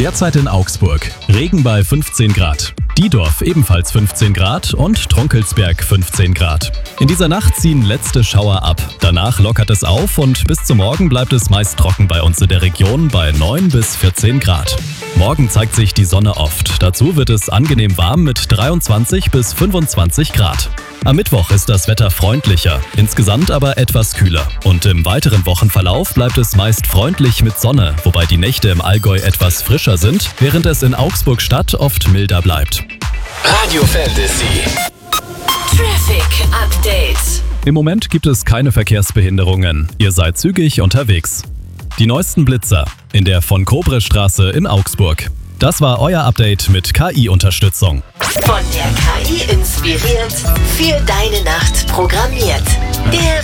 Derzeit in Augsburg. Regen bei 15 Grad. Diedorf ebenfalls 15 Grad und Tronkelsberg 15 Grad. In dieser Nacht ziehen letzte Schauer ab. Danach lockert es auf und bis zum Morgen bleibt es meist trocken bei uns in der Region bei 9 bis 14 Grad. Morgen zeigt sich die Sonne oft. Dazu wird es angenehm warm mit 23 bis 25 Grad. Am Mittwoch ist das Wetter freundlicher, insgesamt aber etwas kühler. Und im weiteren Wochenverlauf bleibt es meist freundlich mit Sonne, wobei die Nächte im Allgäu etwas frischer sind, während es in Augsburg Stadt oft milder bleibt. Radio Fantasy. Traffic Update. Im Moment gibt es keine Verkehrsbehinderungen. Ihr seid zügig unterwegs. Die neuesten Blitzer in der von Kobrestraße in Augsburg. Das war euer Update mit KI-Unterstützung. Von der KI inspiriert, für deine Nacht programmiert. Der